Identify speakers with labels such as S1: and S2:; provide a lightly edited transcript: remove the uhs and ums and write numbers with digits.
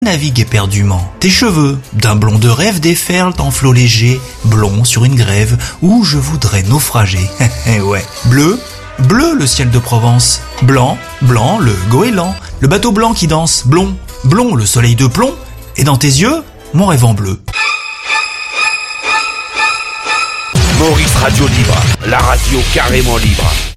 S1: navigue éperdument. Tes cheveux, d'un blond de rêve, déferlent en flot léger, blond sur une grève, où je voudrais naufrager. Ouais. Bleu, bleu le ciel de Provence. Blanc, blanc le goéland. Le bateau blanc qui danse. Blond, blond le soleil de plomb. Et dans tes yeux, mon rêve en bleu.
S2: Maurice Radio Libre, la radio carrément libre.